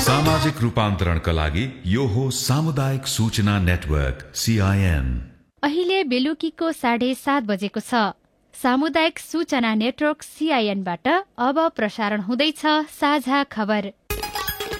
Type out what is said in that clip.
सामाजिक रूपान्तरणका लागि यो हो सामुदायिक सूचना नेटवर्क CIN। अहिले बेलुकीको 7:30 बजेको छ। सामुदायिक सूचना नेटवर्क CIN बाट अब प्रसारण हुँदैछ साझा खबर।